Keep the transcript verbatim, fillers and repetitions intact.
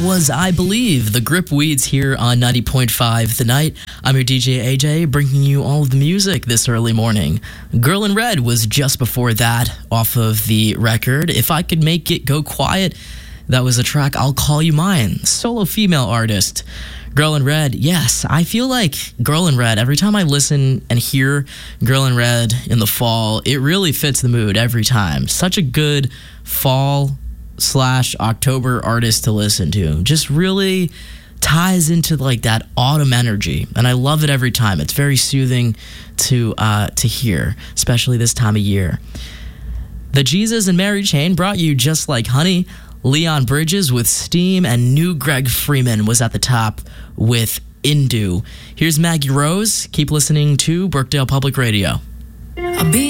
was I Believe, the Grip Weeds here on ninety point five The Night. I'm your D J A J, bringing you all of the music this early morning. Girl in Red was just before that off of the record If I Could Make It Go Quiet. That was a track I'll Call You Mine, solo female artist. Girl in Red, yes, I feel like Girl in Red, every time I listen and hear Girl in Red in the fall, it really fits the mood every time. Such a good fall slash October artist to listen to. Just really ties into like that autumn energy, and I love it every time. It's very soothing to uh, to hear, especially this time of year. The Jesus and Mary Chain brought you Just Like Honey. Leon Bridges with Steam, and new Greg Freeman was at the top with Indu. Here's Maggie Rose. Keep listening to Brookdale Public Radio. I'll be